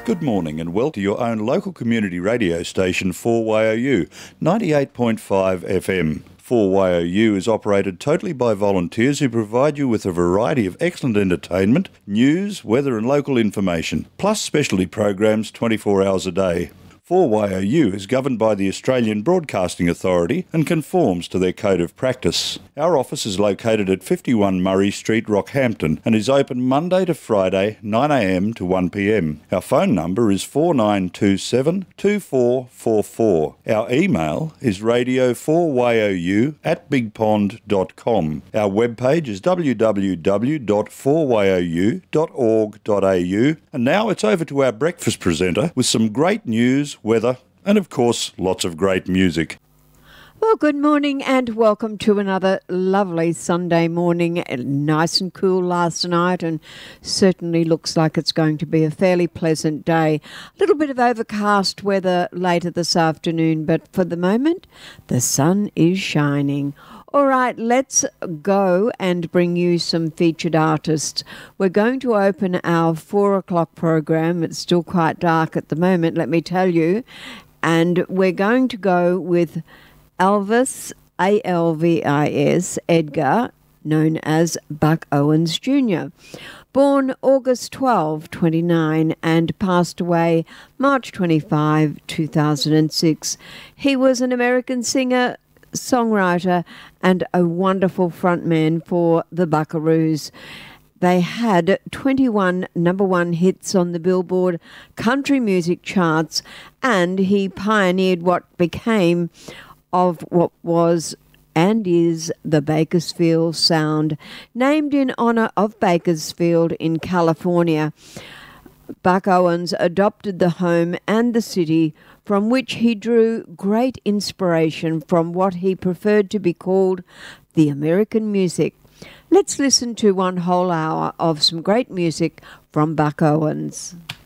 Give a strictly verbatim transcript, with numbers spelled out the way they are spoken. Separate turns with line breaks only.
Good morning and welcome to your own local community radio station four Y O U, ninety-eight point five F M. four Y O U is operated totally by volunteers who provide you with a variety of excellent entertainment, news, weather and local information, plus specialty programs twenty-four hours a day. four Y O U is governed by the Australian Broadcasting Authority and conforms to their code of practice. Our office is located at fifty-one Murray Street, Rockhampton, and is open Monday to Friday, nine a m to one p m. Our phone number is four nine two seven, two four four four. Our email is radio four Y O U at bigpond dot com. Our webpage is w w w dot four y o u dot org dot a u. And now it's over to our breakfast presenter with some great news, weather, and of course, lots of great music.
Well, good morning and welcome to another lovely Sunday morning. Nice and cool last night and certainly looks like it's going to be a fairly pleasant day. A little bit of overcast weather later this afternoon, but for the moment, the sun is shining. All right, let's go and bring you some featured artists. We're going to open our four o'clock program. It's still quite dark at the moment, let me tell you. And we're going to go with Elvis, A L V I S, Edgar, known as Buck Owens Junior Born August twelfth, twenty-nine, and passed away March twenty-fifth, two thousand six. He was an American singer, songwriter, and a wonderful frontman for the Buckaroos. They had twenty-one number one hits on the Billboard country music charts, and he pioneered what became of what was and is the Bakersfield sound, named in honor of Bakersfield in California. Buck Owens adopted the home and the city from which he drew great inspiration from what he preferred to be called the American music. Let's listen to one whole hour of some great music from Buck Owens.